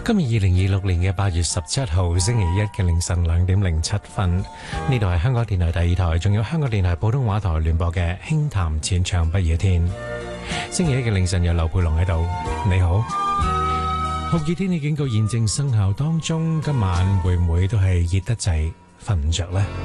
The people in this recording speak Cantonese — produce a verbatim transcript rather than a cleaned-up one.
今日二零二六年嘅八月十七號星期一嘅凌晨兩點零七分，呢度係香港電台第二台，仲有香港電台普通話台聯播嘅輕談淺唱不夜天。星期一嘅凌晨有劉佩龍喺度，你好。酷熱天氣警告現正生效當中，今晚會唔會都係熱得滯，瞓唔着呢？